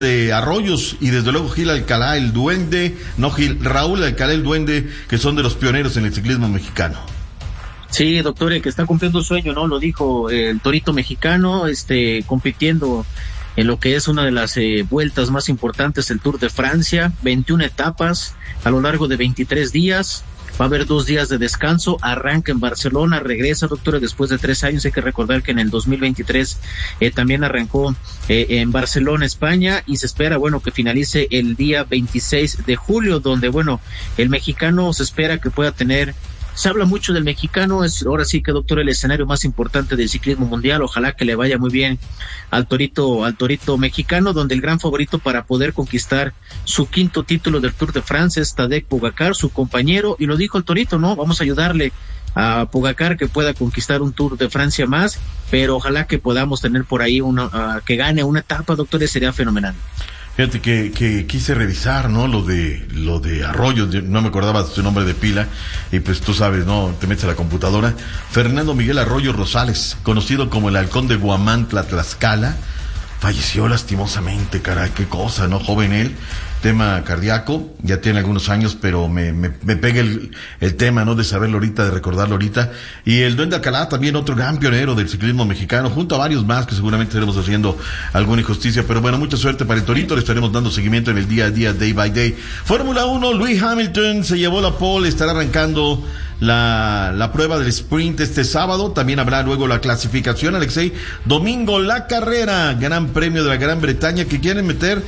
de Arroyos y desde luego Gil Alcalá, el duende, Raúl Alcalá, el duende, que son de los pioneros en el ciclismo mexicano. Sí, doctor, el que está cumpliendo un sueño, ¿no? Lo dijo el torito mexicano, compitiendo en lo que es una de las vueltas más importantes, el Tour de Francia, 21 etapas a lo largo de 23 días. Va a haber 2 días de descanso, arranca en Barcelona, regresa, doctora, después de 3 años. Hay que recordar que en el 2023 también arrancó en Barcelona, España, y se espera, que finalice el día 26 de julio, donde, el mexicano se espera que pueda tener. Se habla mucho del mexicano, es ahora sí que, doctor, el escenario más importante del ciclismo mundial. Ojalá que le vaya muy bien al torito mexicano, donde el gran favorito para poder conquistar su 5º título del Tour de Francia es Tadej Pogačar, su compañero, y lo dijo el torito, ¿no? Vamos a ayudarle a Pogačar que pueda conquistar un Tour de Francia más, pero ojalá que podamos tener por ahí que gane una etapa, doctor, sería fenomenal. Fíjate que quise revisar, ¿no? Lo de Arroyo, no me acordaba su nombre de pila, y pues tú sabes, ¿no? Te metes a la computadora. Fernando Miguel Arroyo Rosales, conocido como el Halcón de Huamantla, Tlaxcala, falleció lastimosamente, caray, qué cosa, ¿no? Joven él, tema cardíaco, ya tiene algunos años, pero me pega el tema, ¿no? De saberlo ahorita, de recordarlo ahorita. Y el Duende Alcalá, también otro gran pionero del ciclismo mexicano, junto a varios más que seguramente estaremos haciendo alguna injusticia, pero bueno, mucha suerte para el torito, le estaremos dando seguimiento en el día a día, day by day. Fórmula 1, Lewis Hamilton se llevó la pole, estará arrancando la prueba del sprint este sábado. También habrá luego la clasificación, Alexei. Domingo la carrera, Gran Premio de la Gran Bretaña, que quieren meter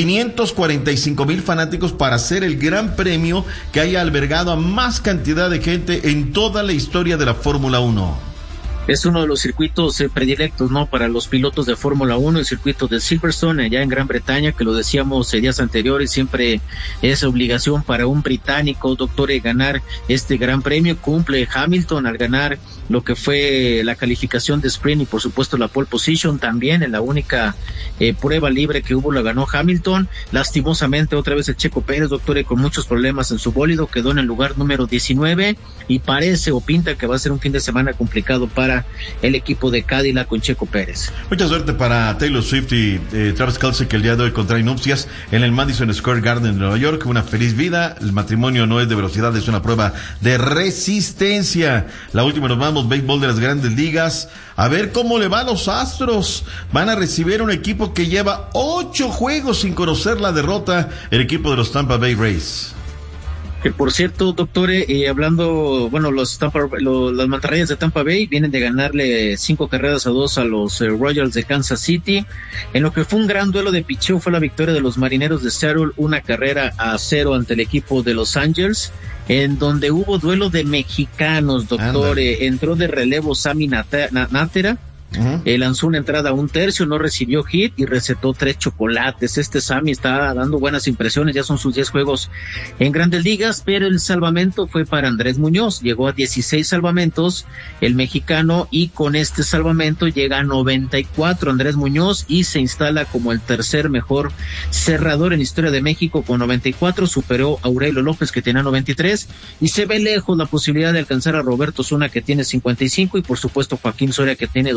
545,000 fanáticos para hacer el gran premio que haya albergado a más cantidad de gente en toda la historia de la Fórmula 1. Es uno de los circuitos predilectos, ¿no? Para los pilotos de Fórmula 1, el circuito de Silverstone, allá en Gran Bretaña, que lo decíamos días anteriores, siempre es obligación para un británico, doctor, ganar este gran premio. Cumple Hamilton al ganar lo que fue la calificación de sprint y por supuesto la pole position también. En la única prueba libre que hubo la ganó Hamilton. Lastimosamente otra vez el Checo Pérez, doctor, con muchos problemas en su bólido, quedó en el lugar número 19 y parece o pinta que va a ser un fin de semana complicado para el equipo de Cadillac con Checo Pérez. Mucha suerte para Taylor Swift y Travis Kelce, que el día de hoy contrae nupcias en el Madison Square Garden de Nueva York. Una feliz vida. El matrimonio no es de velocidad, es una prueba de resistencia. La última, nos vamos, béisbol de las Grandes Ligas. A ver cómo le va a los Astros. Van a recibir un equipo que lleva 8 juegos sin conocer la derrota, el equipo de los Tampa Bay Rays. Que por cierto, doctor, hablando, las mantarrayas de Tampa Bay vienen de ganarle 5-2 a los Royals de Kansas City. En lo que fue un gran duelo de picheo fue la victoria de los Marineros de Seattle, 1-0 ante el equipo de Los Angels, en donde hubo duelo de mexicanos, doctor. Entró de relevo Sammy Natera. Lanzó una entrada a 1/3, no recibió hit y recetó 3 chocolates. Sammy está dando buenas impresiones, ya son sus 10 juegos en Grandes Ligas, pero el salvamento fue para Andrés Muñoz. Llegó a 16 salvamentos el mexicano, y con este salvamento llega a 94 Andrés Muñoz y se instala como el tercer mejor cerrador en la historia de México con 94. Superó a Aurelio López, que tenía 93, y se ve lejos la posibilidad de alcanzar a Roberto Osuna, que tiene 55, y por supuesto Joaquín Soria, que tiene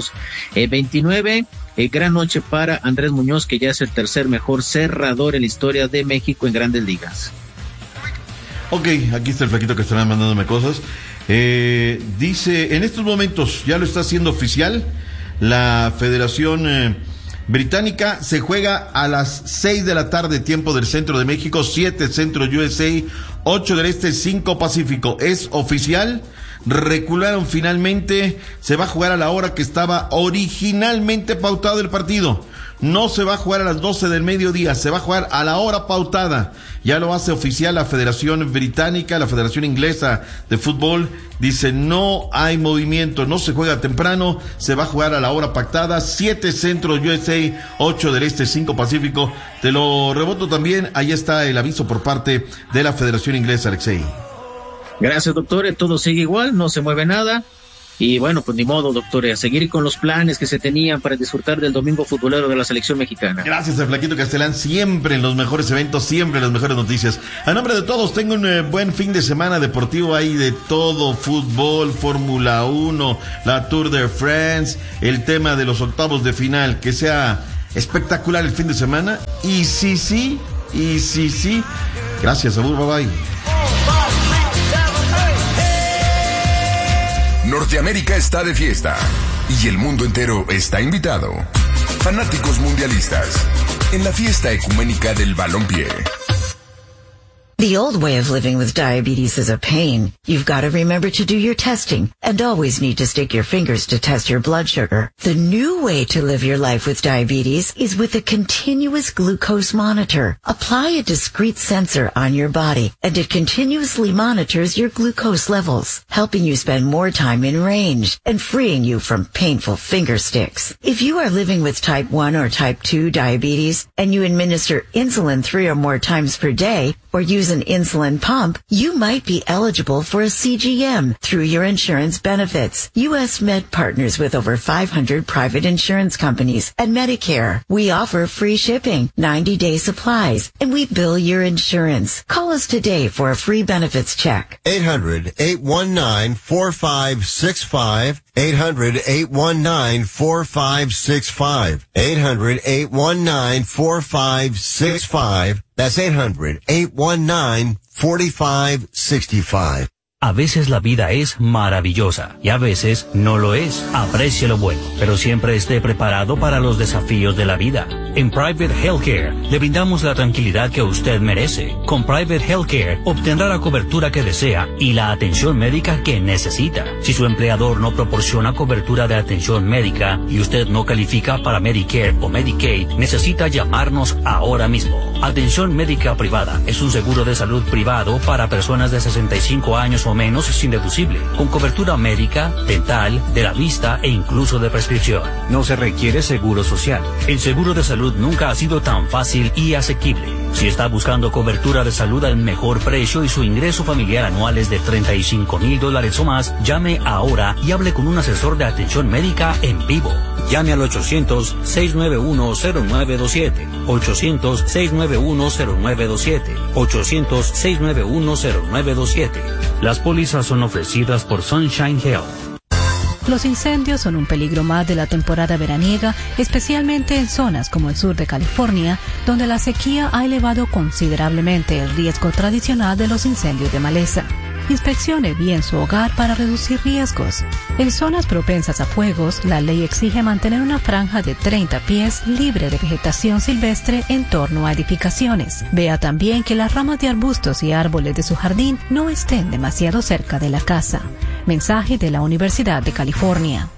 229. Gran noche para Andrés Muñoz, que ya es el tercer mejor cerrador en la historia de México en Grandes Ligas. Ok, aquí está el flaquito que estará mandándome cosas. Dice, en estos momentos ya lo está haciendo oficial, la Federación Británica. Se juega a las 6 de la tarde, tiempo del centro de México, 7 centro USA, 8 del este, 5 Pacífico. Es oficial. Recularon finalmente, se va a jugar a la hora que estaba originalmente pautado el partido. No se va a jugar a las 12 del mediodía, se va a jugar a la hora pautada. Ya lo hace oficial la Federación Británica, la Federación Inglesa de Fútbol. Dice, no hay movimiento, no se juega temprano, se va a jugar a la hora pactada, 7 centro USA, 8 del este, 5 Pacífico. Te lo reboto también, ahí está el aviso por parte de la Federación Inglesa, Alexei. Gracias, doctor. Todo sigue igual, no se mueve nada. Y bueno, pues ni modo, doctor, a seguir con los planes que se tenían para disfrutar del domingo futbolero de la selección mexicana. Gracias a Flaquito Castelán, siempre en los mejores eventos, siempre en las mejores noticias. A nombre de todos, tengo un buen fin de semana deportivo ahí de todo, fútbol, Fórmula 1, la Tour de France, el tema de los octavos de final, que sea espectacular el fin de semana. Y sí. Gracias, Abur, bye bye. Norteamérica está de fiesta y el mundo entero está invitado. Fanáticos mundialistas en la fiesta ecuménica del balompié. The old way of living with diabetes is a pain. You've got to remember to do your testing and always need to stick your fingers to test your blood sugar. The new way to live your life with diabetes is with a continuous glucose monitor. Apply a discrete sensor on your body and it continuously monitors your glucose levels, helping you spend more time in range and freeing you from painful finger sticks. If you are living with type 1 or type 2 diabetes and you administer insulin 3 or more times per day or use an insulin pump, you might be eligible for a CGM through your insurance benefits. U.S. Med partners with over 500 private insurance companies and Medicare. We offer free shipping, 90-day supplies, and we bill your insurance. Call us today for a free benefits check. 800-819-4565. 800-819-4565. 800-819-4565. That's 800-819-4565. A veces la vida es maravillosa y a veces no lo es. Aprecie lo bueno, pero siempre esté preparado para los desafíos de la vida. En Private Healthcare le brindamos la tranquilidad que usted merece. Con Private Healthcare obtendrá la cobertura que desea y la atención médica que necesita. Si su empleador no proporciona cobertura de atención médica y usted no califica para Medicare o Medicaid, necesita llamarnos ahora mismo. Atención médica privada es un seguro de salud privado para personas de 65 años o menos sin deducible, con cobertura médica, dental, de la vista e incluso de prescripción. No se requiere seguro social. El seguro de salud nunca ha sido tan fácil y asequible. Si está buscando cobertura de salud al mejor precio y su ingreso familiar anual es de $35,000 o más, llame ahora y hable con un asesor de atención médica en vivo. Llame al 800-691-0927, 800-691-0927, 800-691-0927. Las pólizas son ofrecidas por Sunshine Health. Los incendios son un peligro más de la temporada veraniega, especialmente en zonas como el sur de California, donde la sequía ha elevado considerablemente el riesgo tradicional de los incendios de maleza. Inspeccione bien su hogar para reducir riesgos. En zonas propensas a fuegos, la ley exige mantener una franja de 30 pies libre de vegetación silvestre en torno a edificaciones. Vea también que las ramas de arbustos y árboles de su jardín no estén demasiado cerca de la casa. Mensaje de la Universidad de California.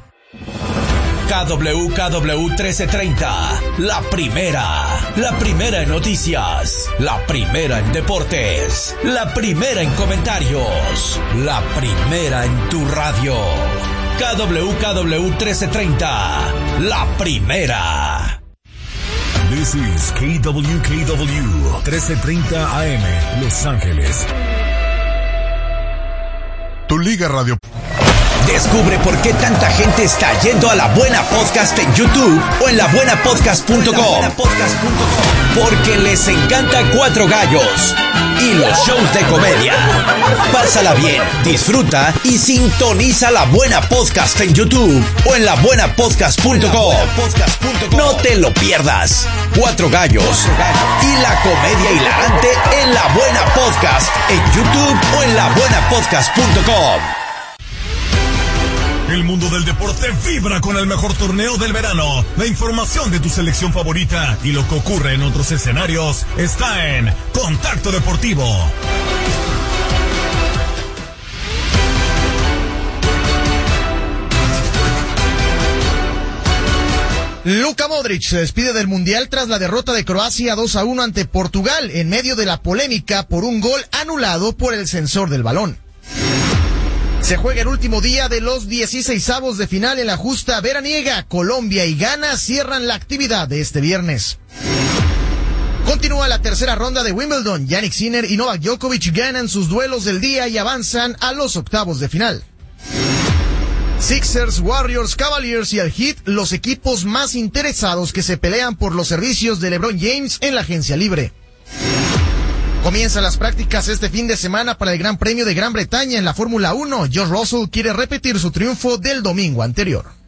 KWKW 1330, la primera en noticias, la primera en deportes, la primera en comentarios, la primera en tu radio. KWKW 1330, la primera. This is KWKW 1330 AM, Los Ángeles. Tu Liga Radio. Descubre por qué tanta gente está yendo a La Buena Podcast en YouTube o en labuenapodcast.com. Porque les encanta Cuatro Gallos y los shows de comedia. Pásala bien, disfruta y sintoniza La Buena Podcast en YouTube o en labuenapodcast.com. No te lo pierdas. Cuatro Gallos y la comedia hilarante en La Buena Podcast en YouTube o en labuenapodcast.com. El mundo del deporte vibra con el mejor torneo del verano. La información de tu selección favorita y lo que ocurre en otros escenarios está en Contacto Deportivo. Luka Modric se despide del Mundial tras la derrota de Croacia 2-1 ante Portugal en medio de la polémica por un gol anulado por el censor del balón. Se juega el último día de los 16avos de final en la justa veraniega. Colombia y Ghana cierran la actividad de este viernes. Continúa la tercera ronda de Wimbledon. Jannik Sinner y Novak Djokovic ganan sus duelos del día y avanzan a los octavos de final. Sixers, Warriors, Cavaliers y el Heat, los equipos más interesados que se pelean por los servicios de LeBron James en la agencia libre. Comienzan las prácticas este fin de semana para el Gran Premio de Gran Bretaña en la Fórmula 1. George Russell quiere repetir su triunfo del domingo anterior.